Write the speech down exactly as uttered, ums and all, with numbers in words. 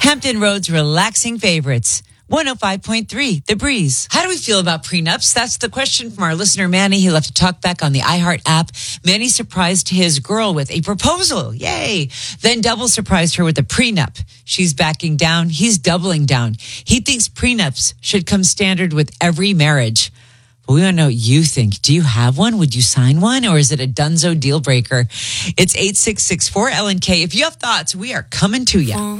Hampton Road's relaxing favorites. one oh five point three, The Breeze. How do we feel about prenups? That's the question from our listener, Manny. He left a talk back on the iHeart app. Manny surprised his girl with a proposal. Yay. Then double surprised her with a prenup. She's backing down. He's doubling down. He thinks prenups should come standard with every marriage. Well, we want to know what you think. Do you have one? Would you sign one? Or is it a dunzo deal breaker? It's eight six six four L N K. If you have thoughts, we are coming to you.